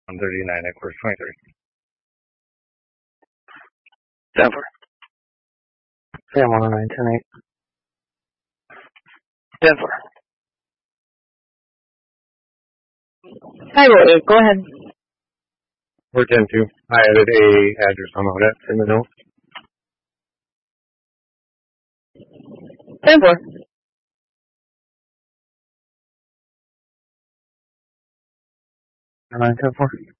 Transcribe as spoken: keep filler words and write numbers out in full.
one thirty-nine, Equus twenty-three. Denver. Sam one oh nine, ten eight. Denver. Hi, Roy. Go ahead. four ten two. I added a address on all that in the note. Denver. nine ten four.